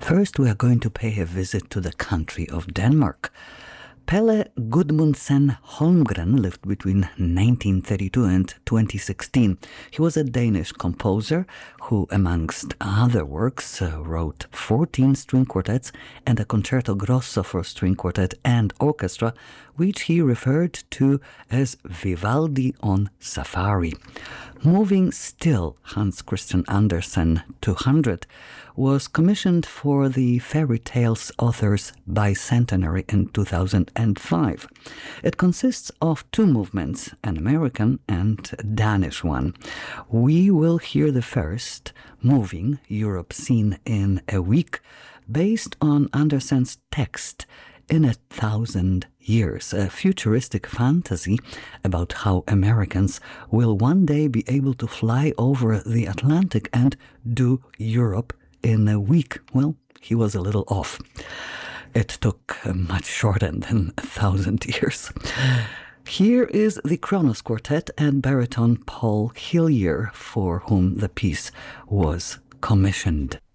First, we are going to pay a visit to the country of Denmark. Pelle Gudmundsen Holmgren lived between 1932 and 2016. He was a Danish composer who, amongst other works, wrote 14 string quartets and a concerto grosso for string quartet and orchestra, which he referred to as Vivaldi on Safari. Moving Still, Hans Christian Andersen 200, was commissioned for the Fairy Tales Authors Bicentenary in 2005. It consists of two movements, an American and Danish one. We will hear the first, Moving, Europe Seen in a Week, based on Andersen's text In 1,000 Years, a futuristic fantasy about how Americans will one day be able to fly over the Atlantic and do Europe in a week. Well, he was a little off. It took much shorter than 1,000 years. Here is the Kronos Quartet and baritone Paul Hillier, for whom the piece was commissioned.